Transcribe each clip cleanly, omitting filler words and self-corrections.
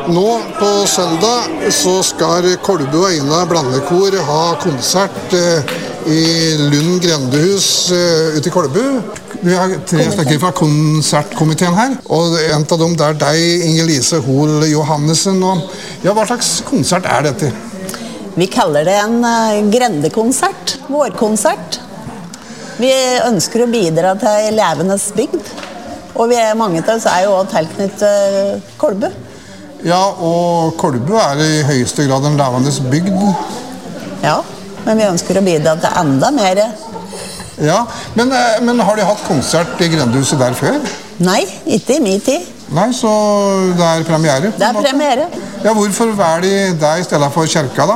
Nå på søndag så skal Kolbu og Eina blandekor ha konsert i Lund Grendehus ute i Kolbu. Vi har 3 stykker fra konsertkomiteen her, og en av dem der deg, Inger-Lise Hoel Johannessen. Ja, hva slags konsert er dette? Vi kaller det en grendekonsert, vårkonsert. Vi ønsker å bidra til elevenes bygd, og mange av oss er jo også tilknyttet Kolbu. Ja, og Kolbu er i høyeste grad en levende bygd. Ja, men vi ønsker å bidra til enda mer. Ja, men har de hatt konsert i Grendehuset der før? Nei, ikke i min tid. Nei, så det er premiere? Det er premiere. Ja, hvorfor velger de deg i stedet for kirka da?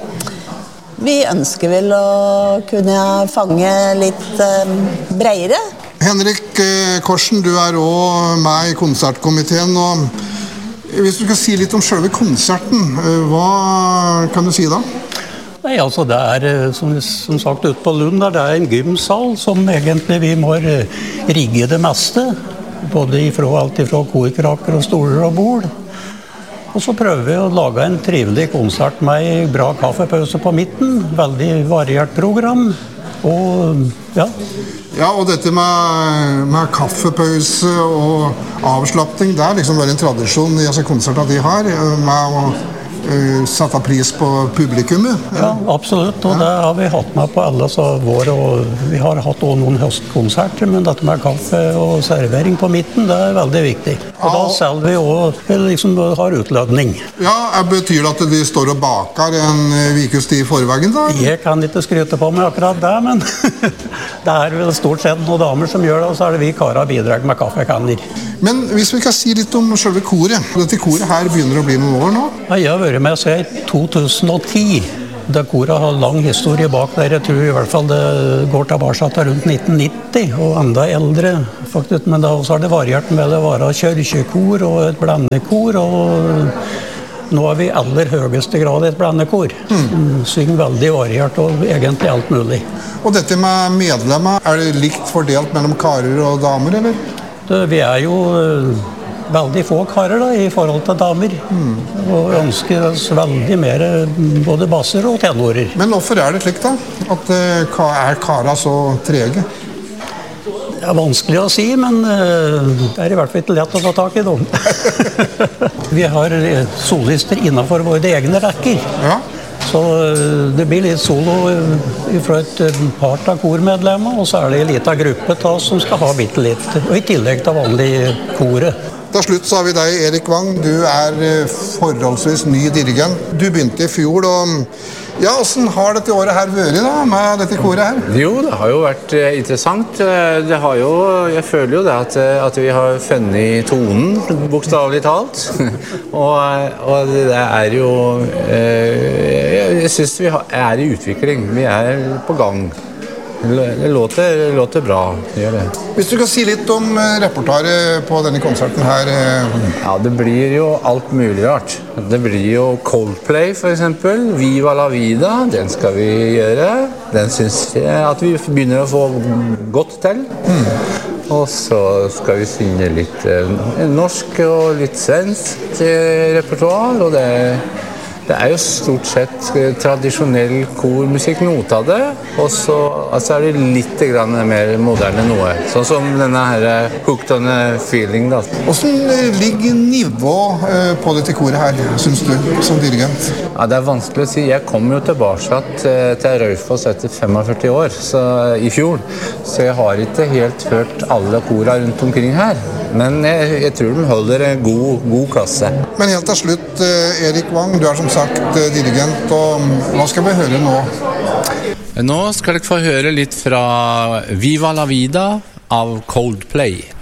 Vi ønsker vel å kunne fange litt bredere. Henrik Korsen, du er også med i konsertkomiteen, og hvis du skal si litt om selve konserten, hva kan du si da? Nei, altså det er som sagt ute på Lund, det er en gymsal som egentlig vi må rigge det meste, både alt fra korkraker og stoler og bord. Og så prøver vi å lage en trivelig konsert med bra kaffepause på midten, veldig variert program, og ja. Ja, og dette med kaffepause og avslapping, det er liksom bare en tradisjon i konserter de har, med å sette pris på publikummet. Ja, absolutt, og det har vi hatt med på alle våre, og vi har hatt også noen høstkonserter, men dette med kaffe og servering på midten, det er veldig viktig. Og da selger vi også, liksom har utlønning. Ja, betyr det at de står og baker en ukes tid i forveien da? Jeg kan ikke skryte på meg akkurat det, men det er vel stort sett noen damer som gjør det, og så er det vi karer bidrag med kaffekanner. Men hvis vi kan si litt om selve koret, dette koret her begynner å bli noen år nå? Ja, jeg har vært med siden 2010. Det koret har lang historie bak der. Jeg tror i hvert fall det går tilbake til rundt 1990, og enda eldre faktisk. Men da også har det variert med det å være kirkekor og et blandekor, og nå er vi i aller høyeste grad et blandekor. Synger veldig variert og egentlig alt mulig. Og dette med medlemmer, er det likt fordelt mellom karer og damer, eller? Vi er jo veldig få karer da, i forhold til damer, og ønsker oss veldig mer både basser og tenorer. Men hvorfor er det slik da? At er karer så trege? Det er vanskelig å si, men det er i hvert fall ikke lett å få tak i dem. Vi har solister innenfor våre egne rekker. Ja. Så det blir litt solo fra et par av kormedlemmer, og så er det en liten gruppe som skal ha bitte litt, og i tillegg til vanlig koret. Til slutt så har vi deg, Erik Wang. Du er forholdsvis ny dirigent. Du begynte i fjor, og ja, hvordan har dette året her vært da, med dette koret her? Jo, det har jo vært interessant. Jeg føler jo det at vi har funnet tonen, bokstavelig talt. og det er jo, jeg synes vi er i utvikling. Vi er på gang. Det låter bra, det gjør det. Hvis du kan si litt om repertoaret på denne konserten her. Ja, det blir jo alt mulig rart. Det blir jo Coldplay for eksempel. Viva la vida, den skal vi gjøre. Den synes jeg at vi begynner å få godt til. Og så skal vi synge litt norsk og litt svensk repertoar, og det er jo stort sett tradisjonell kormusikk, noe av det, og så er det litt mer moderne noe, sånn som denne her Hooked on a Feeling da. Hvordan ligger nivå på dette koret her, synes du, som dirigent? Ja, det er vanskelig å si. Jeg kom jo tilbake til Raufoss etter 45 år, i fjor, så jeg har ikke helt hørt alle korene rundt omkring her. Men jeg tror de holder en god klasse. Men helt til slutt, Erik Wang, du er som sagt dirigent, og hva skal vi høre nå? Nå skal dere få høre litt fra Viva la vida av Coldplay.